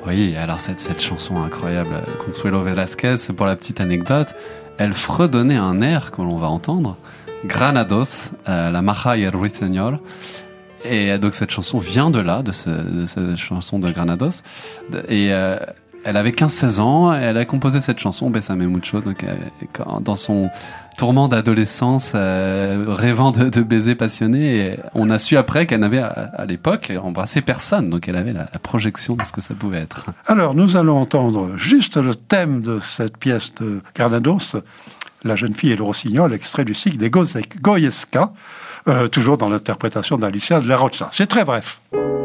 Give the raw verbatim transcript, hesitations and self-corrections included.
Oui, alors cette, cette chanson incroyable, Consuelo Velázquez, pour la petite anecdote, elle fredonnait un air que l'on va entendre, Granados, euh, la Maja y el Ruiseñor. Et donc cette chanson vient de là, de, ce, de cette chanson de Granados. Et euh, elle avait quinze seize ans, et elle a composé cette chanson, Bésame mucho, donc euh, dans son tourment d'adolescence, euh, rêvant de, de baisers passionnés. Et on a su après qu'elle n'avait à, à l'époque embrassé personne, donc elle avait la, la projection de ce que ça pouvait être. Alors nous allons entendre juste le thème de cette pièce de Granados, La jeune fille et le rossignol, extrait du cycle des Goyesca, euh, toujours dans l'interprétation d'Alicia de la Rocha. C'est très bref.